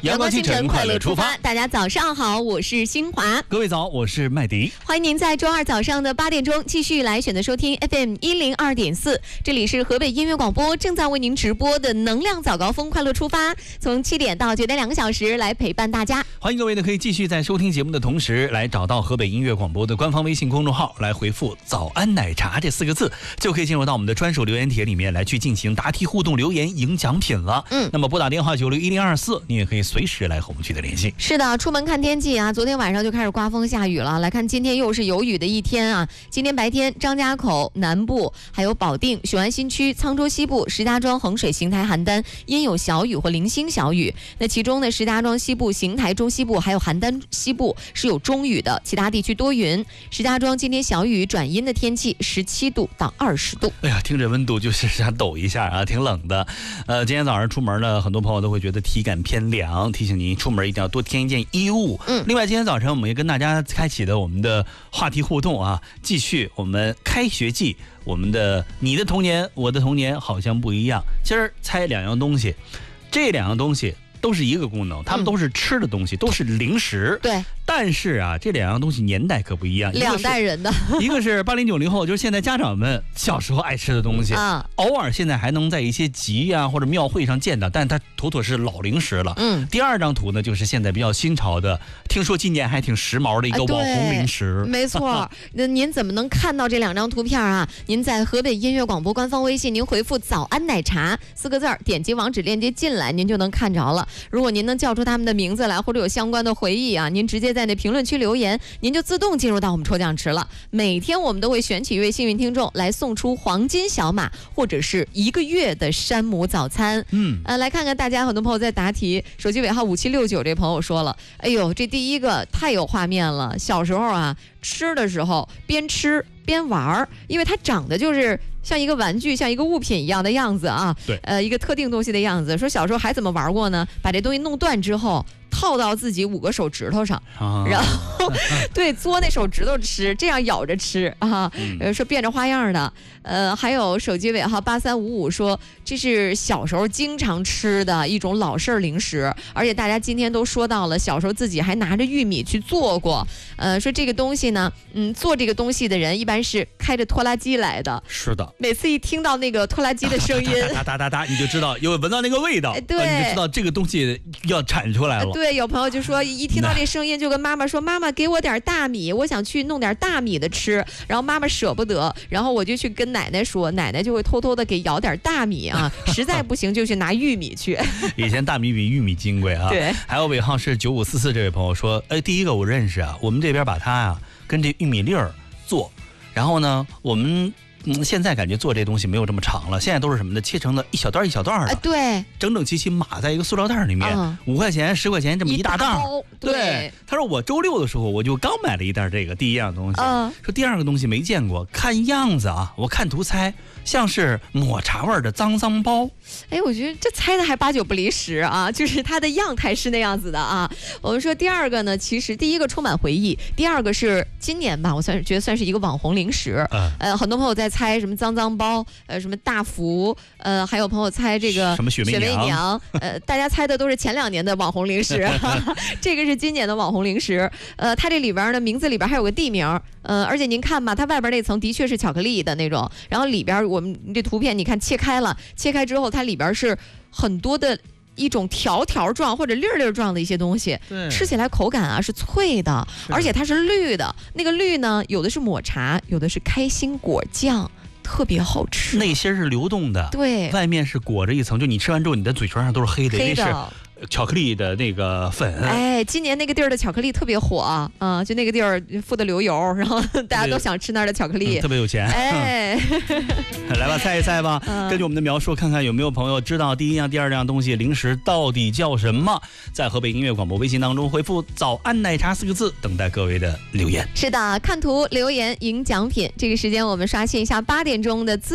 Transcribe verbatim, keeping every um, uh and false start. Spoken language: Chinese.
阳光清晨，快乐出发。 大家早上好，我是新华。 各位早，我是麦迪。 欢迎您在周二早上的八点钟继续来选择收听 F M 一零二点四，这里是河北音乐广播正在为您直播的能量早高峰快乐出发，从七点到九点两个小时来陪伴大家。 欢迎各位呢，可以继续在收听节目的同时，来找到河北音乐广播的官方微信公众号，来回复“早安奶茶”这四个字，就可以进入到我们的专属留言帖里面来去进行答题互动留言赢奖品了。嗯，那么拨打电话九六一零二四，你也可以随时来和我们取得联系。 是的，出门看天气啊，昨天晚上就开始刮风下雨了。来看今天又是有雨的一天啊。今天白天，张家口南部、还有保定、雄安新区、沧州西部、石家庄、衡水、邢台、邯郸阴有小雨或零星小雨。那其中呢，石家庄西部、邢台中西部还有邯郸西部是有中雨的，其他地区多云。石家庄今天小雨转阴的天气，十七度到二十度。 哎呀，听着温度就是想抖一下啊，挺冷的。呃，今天早上出门呢，很多朋友都会觉得体感偏凉，提醒您出门一定要多添一件衣物。嗯，另外今天早晨我们也跟大家开启了我们的话题互动啊，继续我们开学季，我们的你的童年我的童年好像不一样。今儿猜两样东西，这两样东西都是一个功能，它们都是吃的东西，嗯、都是零食。 对。 但是啊，这两样东西年代可不一样， 两代人的， 一个是八零九零后，就是现在家长们小时候爱吃的东西啊，偶尔现在还能在一些集啊或者庙会上见到，但它妥妥是老零食了。嗯，第二张图呢，就是现在比较新潮的，听说今年还挺时髦的一个网红零食。 啊、没错，那您怎么能看到这两张图片啊？您在河北音乐广播官方微信，您回复“早安奶茶”四个字儿，点击网址链接进来，您就能看着了。如果您能叫出他们的名字来，或者有相关的回忆啊，您直接在那评论区留言，您就自动进入到我们抽奖池了。每天我们都会选取一位幸运听众来送出黄金小马或者是一个月的山姆早餐。嗯，呃，来看看大家，很多朋友在答题。手机尾号五七六九这朋友说了，哎呦，这第一个太有画面了。小时候啊，吃的时候边吃边玩，因为它长得就是像一个玩具，像一个物品一样的样子啊。 对， 呃，一个特定东西的样子。说小时候还怎么玩过呢？把这东西弄断之后，套到自己五个手指头上，啊、然后对嘬那手指头吃，这样咬着吃啊。呃，说变着花样的。呃，还有手机尾号八三五五说，这是小时候经常吃的一种老式零食，而且大家今天都说到了，小时候自己还拿着玉米去做过。呃，说这个东西呢，嗯，做这个东西的人一般是开着拖拉机来的。 是的， 每次一听到那个拖拉机的声音， 哒哒哒哒，你就知道，有闻到那个味道， 对， 你就知道这个东西要产出来了。 对，有朋友就说，一听到这声音就跟妈妈说：“妈妈，给我点大米，我想去弄点大米的吃。”然后妈妈舍不得，然后我就去跟奶奶说，奶奶就会偷偷的给舀点大米啊，实在不行就去拿玉米去。 以前大米比玉米金贵啊。 对。 还有尾号是九五四四这位朋友说，哎，第一个我认识啊，我们这边把它啊跟这玉米粒儿做，然后呢，我们。嗯，现在感觉做这东西没有这么长了，现在都是什么的，切成了一小段一小段的， 啊、对， 整整齐齐码在一个塑料袋里面，嗯、五块钱、十块钱这么一大袋。 对， 对，他说我周六的时候我就刚买了一袋这个，第一样东西。嗯，说第二个东西没见过，看样子啊，我看图猜像是抹茶味的脏脏包。 哎，我觉得这猜的还八九不离十啊，就是它的样态是那样子的啊。我们说第二个呢，其实第一个充满回忆，第二个是今年吧，我算是觉得算是一个网红零食。嗯、呃，很多朋友在猜什么脏脏包，呃，什么大福，呃，还有朋友猜这个什么雪媚娘，雪媚娘呃，大家猜的都是前两年的网红零食，这个是今年的网红零食。呃，它这里边呢，名字里边还有个地名，呃，而且您看吧，它外边那层的确是巧克力的那种，然后里边我们这图片你看切开了，切开之后它里边是很多的一种条条状或者粒粒状的一些东西，吃起来口感啊是脆的，而且它是绿的。那个绿呢，有的是抹茶，有的是开心果酱，特别好吃。 内心是流动的， 对， 外面是裹着一层，就你吃完之后，你的嘴唇上都是黑的， 黑的。 巧克力的那个粉， 哎，今年那个地儿的巧克力特别火啊、呃，就那个地儿富得流油，然后大家都想吃那儿的巧克力， 嗯、特别有钱。 哎， 来吧，猜一猜吧、嗯，根据我们的描述，看看有没有朋友知道第一样、第二样东西零食到底叫什么？在河北音乐广播微信当中回复“早安奶茶”四个字，等待各位的留言。 是的，看图留言赢奖品。这个时间我们刷新一下八点钟的资。